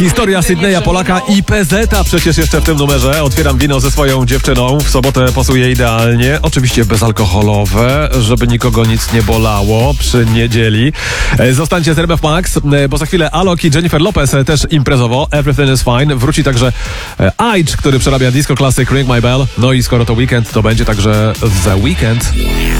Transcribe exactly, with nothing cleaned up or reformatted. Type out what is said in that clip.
Historia Sydneya Polaka i P Z-a przecież jeszcze w tym numerze. Otwieram wino ze swoją dziewczyną. W sobotę pasuje idealnie. Oczywiście bezalkoholowe, żeby nikogo nic nie bolało przy niedzieli. Zostańcie z R M F Max, bo za chwilę Alok i Jennifer Lopez też imprezowo. Everything is fine. Wróci także Aitch, który przerabia disco classic Ring My Bell. No i skoro to weekend, to będzie także The Weekend.